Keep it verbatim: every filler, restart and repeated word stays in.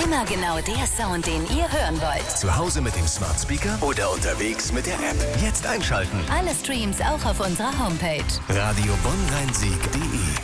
Immer genau der Sound, den ihr hören wollt. Zu Hause mit dem Smart Speaker oder unterwegs mit der App. Jetzt einschalten. Alle Streams auch auf unserer Homepage. Radio Bonn Rhein Sieg punkt de